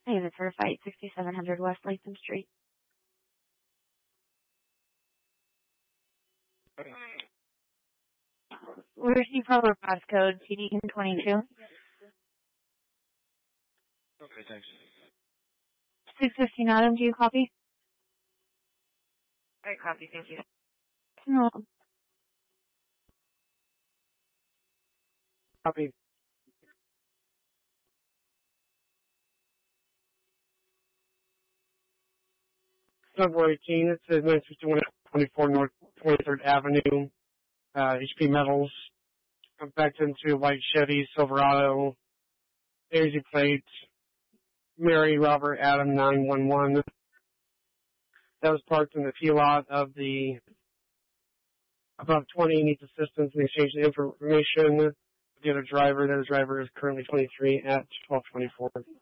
David Certified, 6700 West Latham Street. Where's the proper passcode? CD22. Okay, thanks. 615 Adam, do you copy? I copy, thank you. No. Copy. Number 18, it says 951-24 North 23rd Avenue, HP Metals. I'm backed into a white Chevy Silverado, Daisy plate, Mary Robert Adam 911. That was parked in the P lot of the above 20 needs assistance in exchange of information with the other driver. The other driver is currently 23 at 1224.